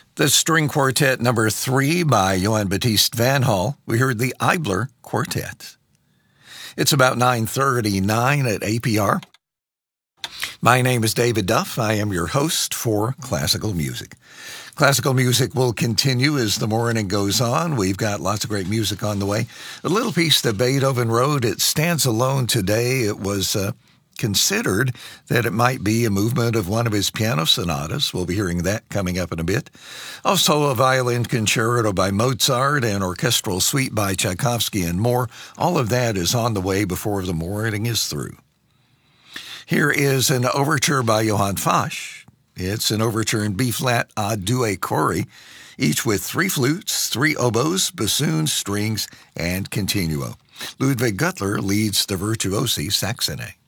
The string quartet number 3 by Johann Baptist Van Hall. We heard the Eibler Quartet. It's about 9:39 at APR. My name is David Duff. I am your host for Classical Music. Classical music will continue as the morning goes on. We've got lots of great music on the way. A little piece that Beethoven wrote, it stands alone today. It was considered that it might be a movement of one of his piano sonatas. We'll be hearing that coming up in a bit. Also a violin concerto by Mozart, an orchestral suite by Tchaikovsky, and more. All of that is on the way before the morning is through. Here is an overture by Johann Fasch. It's an overture in B-flat a due cori, each with 3 flutes, 3 oboes, bassoons, strings, and continuo. Ludwig Gutler leads the virtuosi saxonet.